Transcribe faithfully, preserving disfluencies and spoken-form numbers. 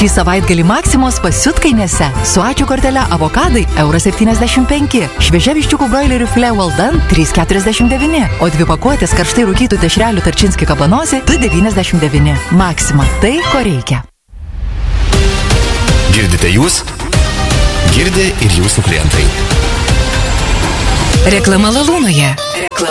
Šį savaitgalį Maksimos pasiutkainėse su ačiū kortele avokadai euras septyniasdešimt penki, šviežia viščiukų broilerių filė well done trys keturiasdešimt devyni, o dvi pakuotės karštai rūkytų dešrelių tarčinski kabanosi du devyniasdešimt devyni. Maksima – tai, ko reikia. Girdite jūs? Girdi ir jūsų klientai. Reklama Lalūnoje. Reklama